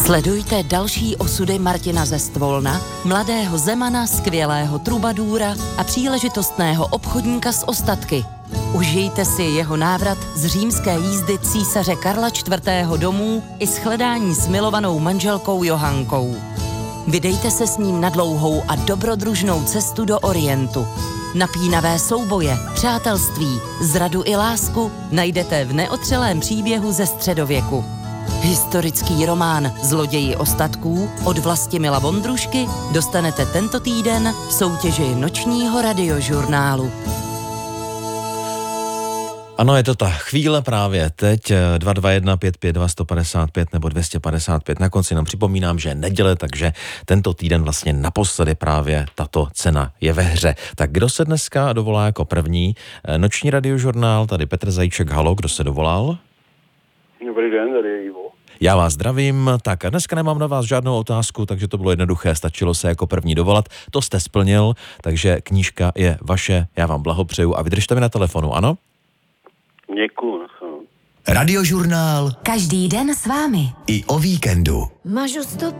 Sledujte další osudy Martina ze Stvolna, mladého zemana, skvělého trubadůra a příležitostného obchodníka s ostatky. Užijte si jeho návrat z římské jízdy císaře Karla IV. Domů i shledání s milovanou manželkou Johankou. Vydejte se s ním na dlouhou a dobrodružnou cestu do Orientu. Napínavé souboje, přátelství, zradu i lásku najdete v neotřelém příběhu ze středověku. Historický román Zloději ostatků od Vlastimila Vondrušky dostanete tento týden v soutěži nočního radiožurnálu. Ano, je to ta chvíle právě teď, 221 552 155 nebo 255. Na konci nám připomínám, že je neděle, takže tento týden vlastně naposledy právě tato cena je ve hře. Tak kdo se dneska dovolá jako první? Noční radiožurnál, tady Petr Zajíček, halo, kdo se dovolal? Dobrý den, tady je Ivo. Já vás zdravím, tak dneska nemám na vás žádnou otázku, takže to bylo jednoduché, stačilo se jako první dovolat, to jste splnil, takže knížka je vaše, já vám blahopřeju a vydržte mi na telefonu, ano? Děkuju. Radiožurnál Každý den s vámi. i o víkendu. Ma giusto